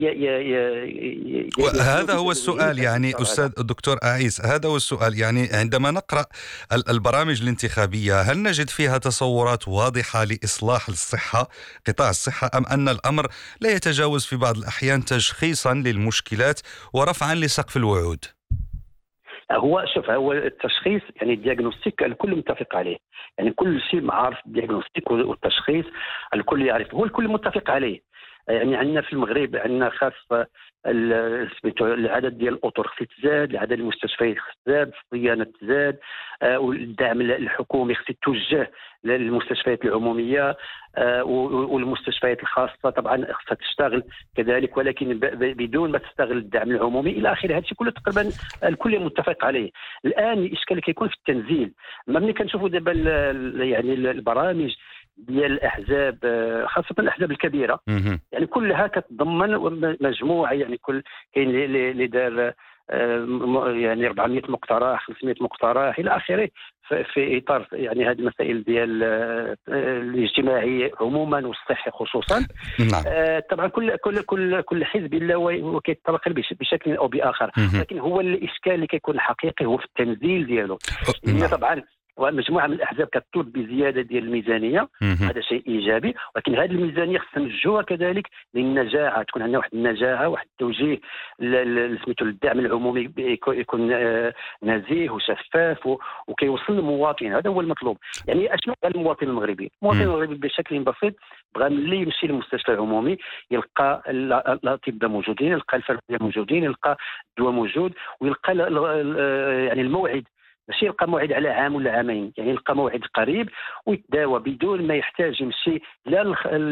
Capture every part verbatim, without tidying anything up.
ي ي ي وهذا هو السؤال يعني أستاذ الدكتور أعيس، هذا هو السؤال. يعني عندما نقرأ البرامج الانتخابية هل نجد فيها تصورات واضحة لإصلاح الصحة، قطاع الصحة، أم أن الأمر لا يتجاوز في بعض الأحيان تشخيصا للمشكلات ورفعا لسقف الوعود؟ هو شوف، هو التشخيص يعني الدياغنوستيك الكل متفق عليه، يعني كل شيء عارف الدياغنوستيك والتشخيص الكل يعرف، هو الكل متفق عليه. يعني عندنا في المغرب عندنا خاص العدد ديال الاطر خص تزاد، عدد المستشفيات خص تزاد، الصيانه تزاد، آه والدعم الحكومي خص يتوجه للمستشفيات العموميه، آه والمستشفيات الخاصه طبعا خصها تشتغل كذلك، ولكن بدون ما تستغل الدعم العمومي الى اخره. هذا الشيء كله تقريبا الكل متفق عليه. الان الاشكال كيكون في التنزيل. ما ملي كنشوفوا دابا يعني البرامج ديال الاحزاب، خاصه الاحزاب الكبيره، يعني كلها كتضمن مجموعه، يعني كل كاين اللي دار يعني أربعمائة مقترح، خمسمائة مقترح الى اخره في اطار يعني هذه المسائل ديال الاجتماعيه عموما والصحه خصوصا. نعم. آه طبعا كل كل كل كل حزب الا وكيتطرق بشكل او باخر، لكن هو الاشكال اللي كيكون حقيقي هو في التنزيل ديالو. لان طبعا ومجموعه من الاحزاب كتطلب بزياده ديال الميزانيه، هذا شيء ايجابي، ولكن هذه الميزانيه خصنا نوجهوها كذلك للنجاعه، تكون عندنا واحد النجاعه، واحد التوجيه سميتو للدعم العمومي يكون نزيه وشفاف وكيوصل للمواطن. هذا هو المطلوب. يعني اشنو قال المواطن المغربي؟ المواطن المغربي بشكل بسيط بغى ملي يمشي للمستشفى العمومي يلقى الاطباء موجودين، يلقى الفرميه موجودين، يلقى الدواء موجود، ويلقى يعني الموعد، ماشي يلقى موعد على عام ولا عامين، يعني يلقى موعد قريب ويتداوى بدون ما يحتاج يمشي لا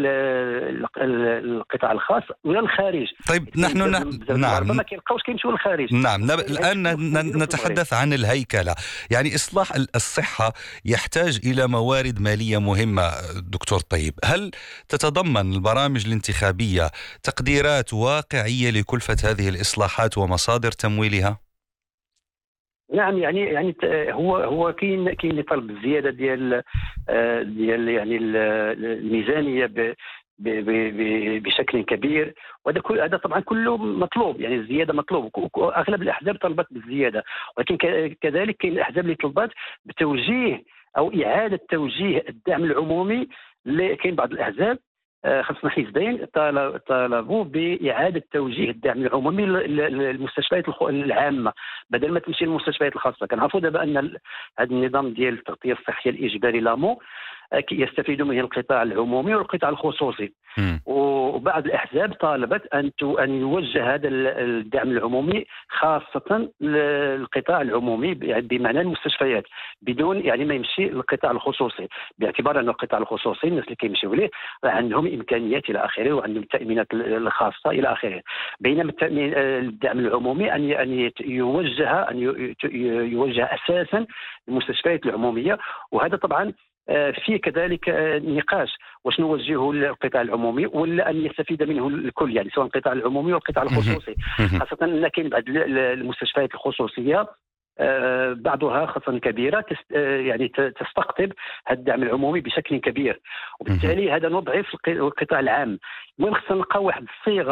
القطاع الخاص ولا الخارج. طيب نحن ن... نعم ما كيلقاوش كيمشيو للخارج. نعم نب... الآن نتحدث عن الهيكلة. يعني إصلاح الصحة يحتاج إلى موارد مالية مهمة. دكتور طيب، هل تتضمن البرامج الانتخابية تقديرات واقعية لكلفة هذه الإصلاحات ومصادر تمويلها؟ نعم، يعني يعني هو هو كاين كاين طلب بالزياده ديال ديال يعني الميزانيه بشكل كبير، وهذا كل هذا طبعا كله مطلوب، يعني الزياده مطلوب. اغلب الاحزاب طلبت بالزياده، ولكن كذلك كاين الاحزاب اللي طلبت بتوجيه او اعاده توجيه الدعم العمومي. كاين بعض الاحزاب خاصنا حزبين طالبوا بإعادة توجيه الدعم العمومي للمستشفيات العامة بدل ما تمشي للمستشفيات الخاصة. كنعرفوا دابا أن هذا النظام ديال التغطية الصحية الإجباري لامو يستفيد منه القطاع العمومي والقطاع الخصوصي، وبعض الأحزاب طالبت أن أن يوجه هذا الدعم العمومي خاصة للقطاع العمومي بمعنى المستشفيات، بدون يعني ما يمشي للقطاع الخصوصي، باعتبار أن القطاع الخصوصي الناس اللي كيمشيو ليه عندهم إمكانيات إلى آخره وعندهم التأمينات الخاصة إلى آخره، بينما التأمين الدعم العمومي أن أن يوجه أن يوجه أساسا للمستشفيات العمومية. وهذا طبعا في كذلك نقاش واش نوجهه للقطاع العمومي ولا ان يستفيد منه الكل، يعني سواء القطاع العمومي والقطاع الخصوصي، خاصه ان كاين بعض المستشفيات الخصوصية بعضها خاصة كبيرة يعني تستقطب هذا الدعم العمومي بشكل كبير، وبالتالي هذا نضعف القطاع العام. المهم خصنا نلقاو واحد الصيغة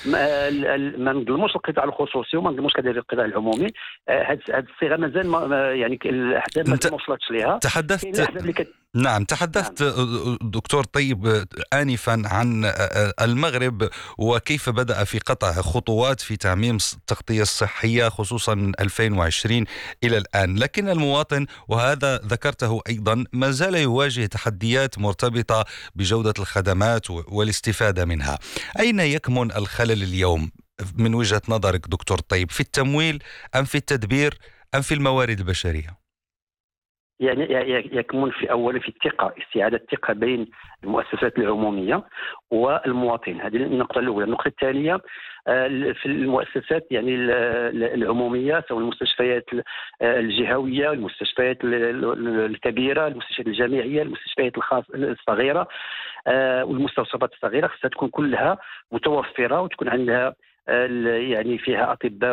ما نظلموش القطاع الخصوصي وما نظلموش كذلك القطاع العمومي. هذه الصيغة مازال يعني الأحزاب ما وصلتش ليها. تحدثت نعم تحدثت نعم. دكتور طيب آنفا عن المغرب وكيف بدأ في قطع خطوات في تعميم التغطية الصحية خصوصا من ألفين وعشرين إلى الآن، لكن المواطن وهذا ذكرته أيضا ما زال يواجه تحديات مرتبطة بجودة الخدمات والاستفادة منها. أين يكمن الخلل اليوم من وجهة نظرك دكتور طيب؟ في التمويل أم في التدبير أم في الموارد البشرية؟ يعني يكمن في أولا في الثقة، استعادة الثقة بين المؤسسات العمومية والمواطن، هذه النقطة الأولى. النقطة الثانية في المؤسسات يعني العمومية، سواء المستشفيات الجهوية، المستشفيات الكبيرة، المستشفيات الجامعية، المستشفيات الخاصة الصغيرة والمستوصفات الصغيرة، خصها تكون كلها متوفرة وتكون عندها يعني فيها أطباء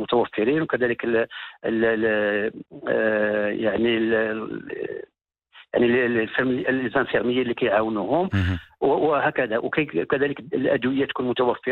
متوفرين، وكذلك ال ال يعني ال يعني الانفيرميين اللي كيعاونوهم وهكذا، وكذلك الادويه تكون متوفره